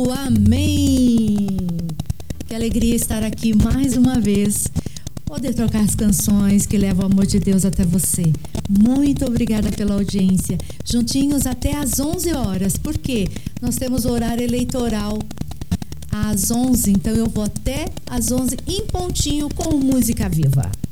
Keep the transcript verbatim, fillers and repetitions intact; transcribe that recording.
amém! Que alegria estar aqui mais uma vez, poder trocar as canções que levam o amor de Deus até você. Muito obrigada pela audiência. Juntinhos até às onze horas, porque nós temos o horário eleitoral às onze, então eu vou até às onze em pontinho com música viva.